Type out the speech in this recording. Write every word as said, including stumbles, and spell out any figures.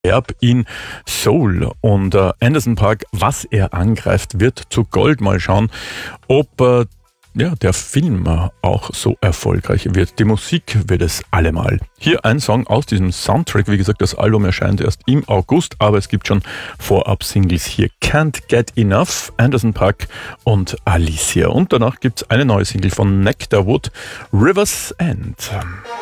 Erb in Soul und äh, Anderson .Paak, was er angreift, wird zu Gold. Mal schauen, ob äh, ja, der Film äh, auch so erfolgreich wird. Die Musik wird es allemal. Hier ein Song aus diesem Soundtrack. Wie gesagt, das Album erscheint erst im August, aber es gibt schon Vorab-Singles hier. Can't Get Enough, Anderson .Paak und Alicia. Und danach gibt es eine neue Single von Nectarwood, River's End.